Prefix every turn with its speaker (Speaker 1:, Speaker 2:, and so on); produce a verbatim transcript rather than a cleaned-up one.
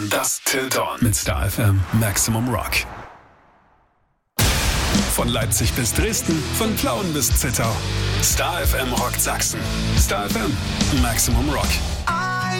Speaker 1: From Dusk Till Dawn mit Star F M Maximum Rock. Von Leipzig bis Dresden, von Plauen bis Zittau. Star F M rockt Sachsen. Star F M Maximum Rock.